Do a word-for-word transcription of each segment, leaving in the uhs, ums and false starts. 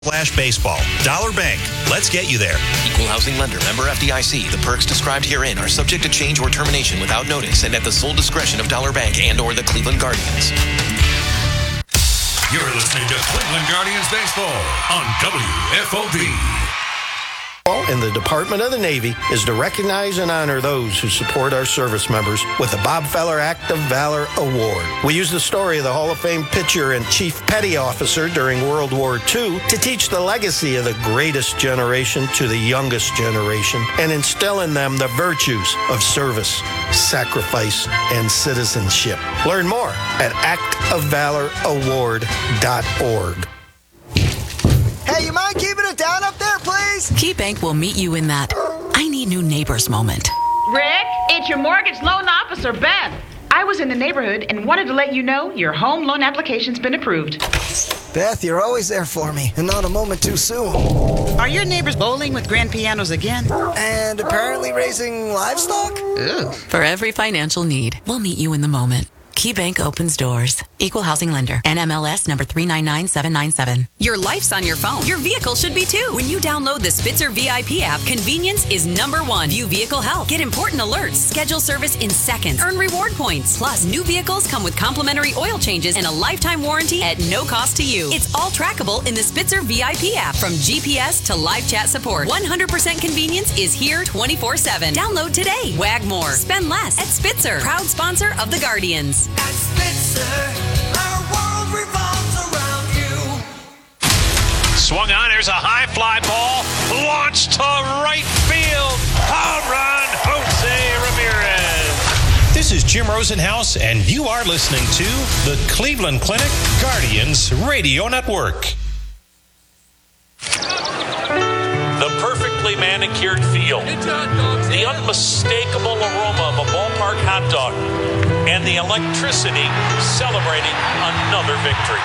Flash Baseball. Dollar Bank. Let's get you there. Equal housing lender. Member F D I C. The perks described herein are subject to change or termination without notice and at the sole discretion of Dollar Bank and or the Cleveland Guardians. You're listening to Cleveland Guardians Baseball on W F O V. In the Department of the Navy is to recognize and honor those who support our service members with the Bob Feller Act of Valor Award. We use the story of the Hall of Fame pitcher and chief petty officer during World War Two to teach the legacy of the greatest generation to the youngest generation and instill in them the virtues of service, sacrifice, and citizenship. Learn more at act of valor award dot org. Hey, you mind keeping it down up there, please? KeyBank will meet you in that I need new neighbors moment. Rick, it's your mortgage loan officer, Beth. I was in the neighborhood and wanted to let you know your home loan application's been approved. Beth, you're always there for me, and not a moment too soon. Are your neighbors bowling with grand pianos again? And apparently raising livestock? Ugh. For every financial need, we'll meet you in the moment. KeyBank opens doors. Equal housing lender. N M L S number three nine nine seven nine seven. Your life's on your phone. Your vehicle should be too. When you download the Spitzer V I P app, convenience is number one. View vehicle health. Get important alerts. Schedule service in seconds. Earn reward points. Plus, new vehicles come with complimentary oil changes and a lifetime warranty at no cost to you. It's all trackable in the Spitzer V I P app. From G P S to live chat support. one hundred percent convenience is here twenty-four seven. Download today. Wag more. Spend less at Spitzer. Proud sponsor of the Guardians. At Spitzer, our world revolves around you. Swung on, there's a high fly ball, launched to right field. Home run, Jose Ramirez. This is Jim Rosenhaus, and you are listening to the Cleveland Clinic Guardians Radio Network. The perfectly manicured field, the unmistakable aroma of a ballpark hot dog, and the electricity celebrating another victory.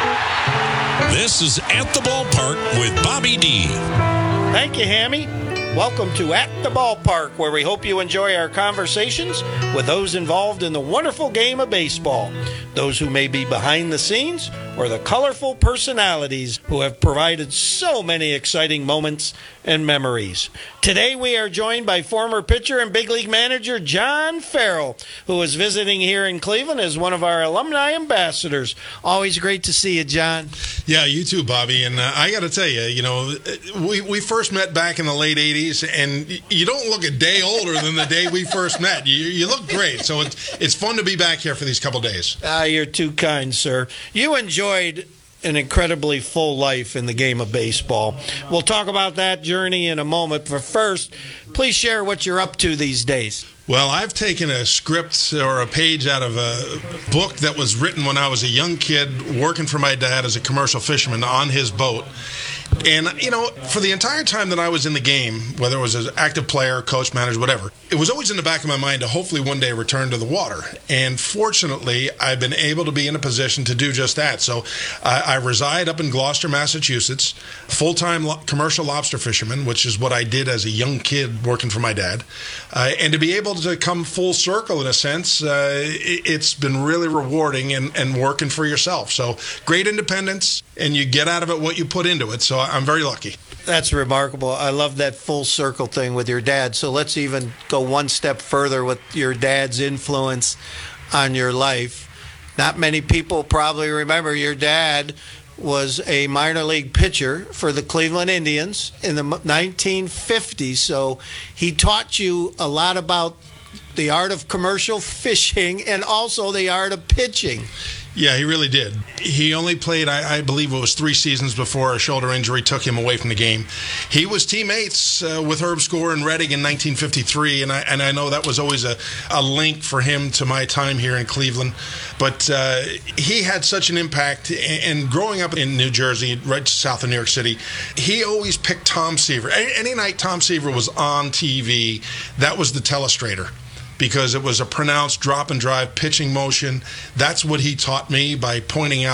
This is At the Ballpark with Bobby D. Thank you, Hammy. Welcome to At the Ballpark, where we hope you enjoy our conversations with those involved in the wonderful game of baseball, those who may be behind the scenes, or the colorful personalities who have provided so many exciting moments and memories. Today we are joined by former pitcher and big league manager John Farrell, who is visiting here in Cleveland as one of our alumni ambassadors. Always great to see you, John. Yeah, you too, Bobby. And uh, I got to tell you, you know, we, we first met back in the late eighties, and you don't look a day older than the day we first met. You, you look great. So it's, it's fun to be back here for these couple days. Ah, you're too kind, sir. You enjoyed an incredibly full life in the game of baseball. We'll talk about that journey in a moment, but first, please share what you're up to these days. Well, I've taken a script or a page out of a book that was written when I was a young kid working for my dad as a commercial fisherman on his boat. And, you know, for the entire time that I was in the game, whether it was an active player, coach, manager, whatever, it was always in the back of my mind to hopefully one day return to the water. And fortunately, I've been able to be in a position to do just that. So uh, I reside up in Gloucester, Massachusetts, full-time lo- commercial lobster fisherman, which is what I did as a young kid working for my dad. Uh, and to be able to come full circle, in a sense, uh, it, it's been really rewarding and, and working for yourself. So great independence, and you get out of it what you put into it. So I'm very lucky. That's remarkable. I love that full circle thing with your dad. So let's even go one step further with your dad's influence on your life. Not many people probably remember your dad was a minor league pitcher for the Cleveland Indians in the nineteen fifties. So he taught you a lot about the art of commercial fishing and also the art of pitching. Yeah, he really did. He only played, I, I believe it was three seasons before a shoulder injury took him away from the game. He was teammates uh, with Herb Score and Redding in nineteen fifty-three, and I and I know that was always a, a link for him to my time here in Cleveland. But uh, he had such an impact, and growing up in New Jersey, right south of New York City, he always picked Tom Seaver. Any, any night Tom Seaver was on T V, that was the telestrator, because it was a pronounced drop and drive pitching motion. That's what he taught me by pointing out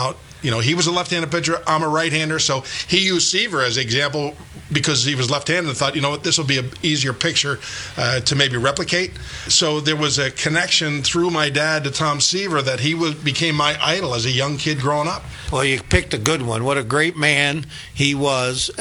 You know, he was a left-handed pitcher. I'm a right-hander, so he used Seaver as an example because he was left-handed and thought, you know what, this will be an easier picture uh, to maybe replicate. So there was a connection through my dad to Tom Seaver that he was, became my idol as a young kid growing up. Well, you picked a good one. What a great man he was.